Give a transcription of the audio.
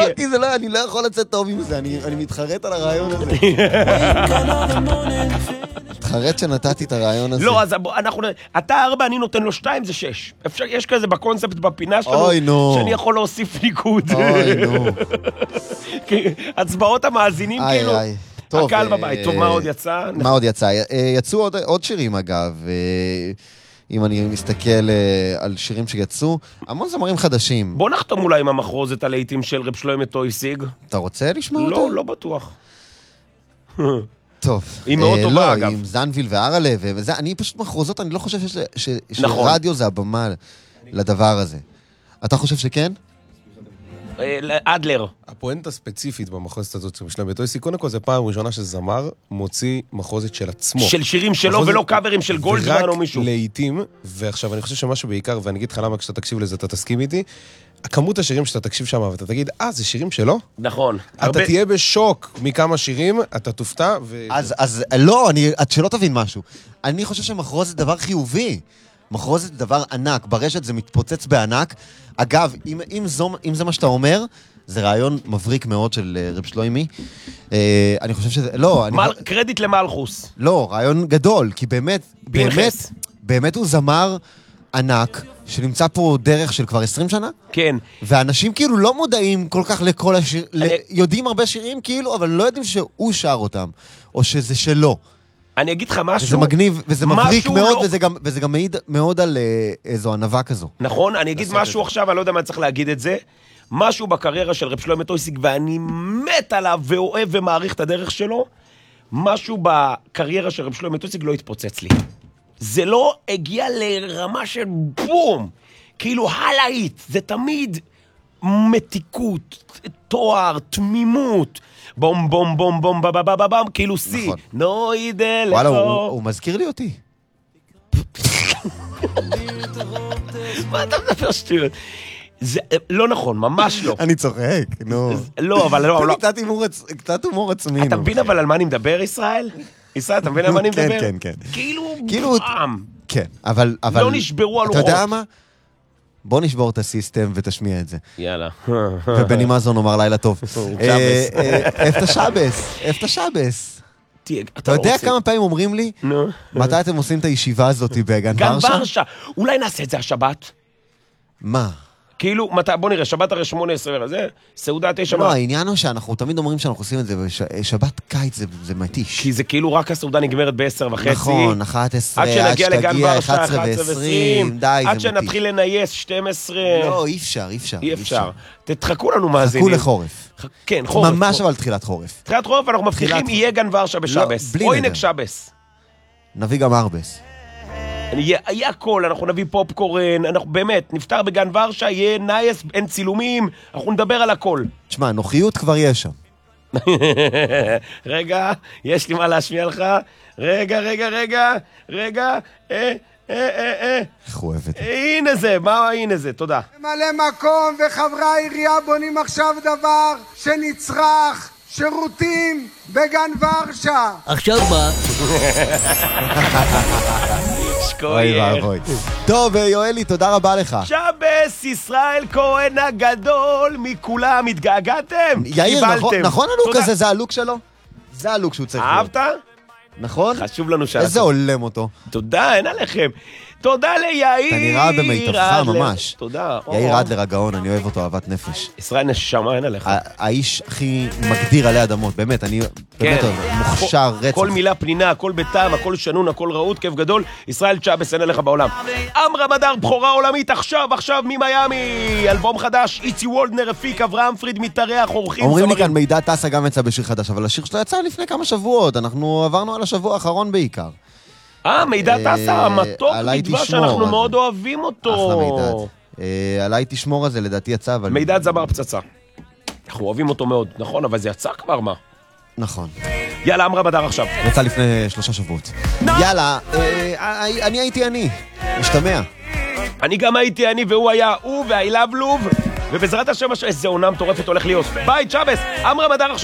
כי זה לא, אני לא יכול לצאת טוב עם זה, אני מתחרט על הרעיון הזה. מתחרט שנתתי את הרעיון הזה. לא, אז אתה 4, אני נותן לו 2, זה 6. יש כזה בקונספט בפינה שלנו, שאני יכול להוסיף ניקוד. אוי, נו. הצבעות המאזינים, כאילו, הקהל בבית. טוב, מה עוד יצא? מה עוד יצא? יצאו עוד שירים, אגב. אם אני מסתכל על שירים שיצאו, המון זמרים חדשים. בוא נחתום אולי עם המחרוזת הלהיטים של רב שלמה טויסיג. אתה רוצה לשמוע אותה? לא, לא בטוח. טוב. היא מאוד טובה, אגב. עם זנביל והרלה, וזה, אני פשוט מחרוזות, אני לא חושב שרדיו זה הבמה לדבר הזה. אתה חושב שכן? אדלר. הפואנטה ספציפית במחוזת הזאת של שלמה טויסיג, קודם כל זה פעם ראשונה שזמר מוציא מחוזת של עצמו. של שירים שלו ולא קאברים של גולדמן או מישהו. ורק לעיתים, ועכשיו אני חושב שמשהו בעיקר, ואני אגיד לך למה כשאתה תקשיב לזה אתה תסכים איתי, הכמות השירים שאתה תקשיב שם ואתה תגיד, זה שירים שלו? נכון. אתה תהיה בשוק מכמה שירים, אתה תופתע אז לא, שלא תבין משהו. אני חושב שמחרוזת זה דבר חיובי. מחרוזת זה דבר ענק, ברשת זה מתפוצץ בענק. אגב, אם זה מה שאתה אומר, זה רעיון מבריק מאוד של רב שלוימי. אני חושב שזה, לא, קרדיט למלכוס. לא, רעיון גדול, כי באמת הוא זמר ענק, שנמצא פה דרך של כבר 20 שנה. כן. ואנשים כאילו לא מודעים כל כך לכל השיר, יודעים הרבה שירים כאילו, אבל לא יודעים שהוא שר אותם, או שזה שלו. אני אגיד לך משהו. וזה מגניב, וזה מבריק מאוד, וזה גם מעיד מאוד על איזו ענווה כזו. נכון, אני אגיד משהו עכשיו, אני לא יודע מה צריך להגיד את זה. משהו בקריירה של רב שלמה טויסיג, ואני מת עליו ואוהב ומעריך את הדרך שלו, משהו בקריירה של רב שלמה טויסיג לא התפוצץ לי. זה לא הגיע לרמה של בום, כאילו הלהיט, זה תמיד מתיקות, תואר, תמימות, בום בום בום בום בום בום בום בום, כאילו סי, נו ידע לך. וואלה, הוא מזכיר לי אותי. מה אתה מדבר שטויות? זה לא נכון, ממש לא. אני צוחק, נו. לא, אבל לא. קצת הומור עצמי. אתה מבין אבל על מה אני מדבר, ישראל? ישראל, אתה מבין על מה אני מדבר? כן, כן. כאילו פעם. כן, אבל... לא נשברו הלוחות. אתה יודע מה? בוא נשבור את הסיסטם ותשמיע את זה. יאללה. ובנימזון נאמר לילה טוב. אפתה שבס, אפתה שבס. אתה יודע כמה פעמים אומרים לי, מתי אתם עושים את הישיבה הזאת בגן ורשה? גן ורשה. אולי נעשה את זה השבת? מה? כאילו, בוא נראה, שבת הרי 18, זה סעודה 9. לא, העניין הוא שאנחנו תמיד אומרים שאנחנו עושים את זה, ושבת קיץ זה מתיש. כי זה כאילו רק הסעודה נגמרת ב10:30. נכון, 11, עד שנגיע לגן ורשה, 11:20, די, זה מתיש. עד שנתחיל לנייס, 12. לא, אי אפשר. תתחכו לנו מאזינים. חכו לחורף. כן, חורף. ממש אבל תחילת חורף. תחילת חורף, אנחנו מבטיחים, יהיה גן ורשה בשבס. אוינק שבס. נביא גם ארבס. יהיה הכל, אנחנו נביא פופקורן, אנחנו באמת, נפטר בגן ורשה, יהיה נייס, אין צילומים, אנחנו נדבר על הכל. תשמע, נוחיות כבר יש שם. רגע, יש לי מה להשמיע לך. רגע. איך הוא אוהב את זה. הנה זה, תודה. ממלא מקום וחברי העירייה בונים עכשיו דבר שנצרך שירותים בגן ורשה. עכשיו מה? אוי ואבוי. טוב, יואלי, תודה רבה לך. שבס, ישראל כהן הגדול, מכולם התגעגעתם? יאיר, נכון הלוק הזה, זה הלוק שלו? זה הלוק שהוא צריך. אהבת? נכון? חשוב לנו שאלה. איזה עולם אותו. תודה, אין עליכם. תודה ליאיר. אתה נראה במיטבך ממש. תודה. יאיר אדלר הגאון, אני אוהב אותו, אהבת נפש. ישראל נשמה, אין עליך. האיש הכי מגדיר עלי אדמות, באמת, אני באמת מוכשר, רצח. כל מילה פנינה, הכל בטעם, הכל שנון, הכל רעות, כיף גדול. ישראל צ'אבס, אין עליך בעולם. אמרה מדר, בחורה עולמית, עכשיו ממיימי. אלבום חדש, איצי וולדנר הפיק, אברהם פריד מתארח, אורחים. אומרים לי כאן מידע טסה גם יצא בשיר חדש, אבל השיר שלו יצא לפני כמה שבועות. אנחנו עברנו על השבוע האחרון בעיקר. מידע טסה, המתוק מדבר שאנחנו מאוד אוהבים אותו. אחלה מידע. עליי תשמור הזה, לדעתי יצא, אבל... מידע זמר פצצה. אנחנו אוהבים אותו מאוד, נכון, אבל זה יצא כבר מה? נכון. יאללה, אמרה בדר עכשיו. יצא לפני 3 שבועות. יאללה, אני הייתי אני. משתמע. אני גם הייתי אני והוא היה הוא, והאילב לוב, ובעזרת השם איזה עונה מטורפת הולך להיות. ביי, צ'אבס, אמרה בדר עכשיו.